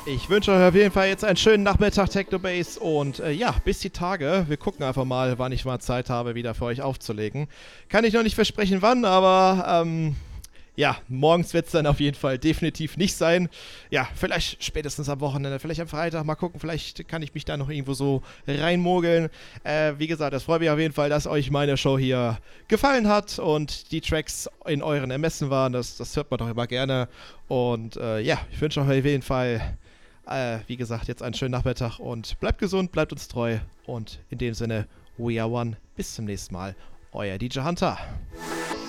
Ich wünsche euch auf jeden Fall jetzt einen schönen Nachmittag Technobase und ja, bis die Tage. Wir gucken einfach mal, wann ich mal Zeit habe, wieder für euch aufzulegen. Kann ich noch nicht versprechen, wann, aber ja, morgens wird es dann auf jeden Fall definitiv nicht sein. Ja, vielleicht spätestens am Wochenende, vielleicht am Freitag, mal gucken, vielleicht kann ich mich da noch irgendwo so reinmogeln. Wie gesagt, das freut mich auf jeden Fall, dass euch meine Show hier gefallen hat und die Tracks in euren Ermessen waren. Das hört man doch immer gerne. Und ja, ich wünsche euch auf jeden Fall, wie gesagt, jetzt einen schönen Nachmittag und bleibt gesund, bleibt uns treu. Und in dem Sinne, we are one. Bis zum nächsten Mal. Euer DJ Hunter.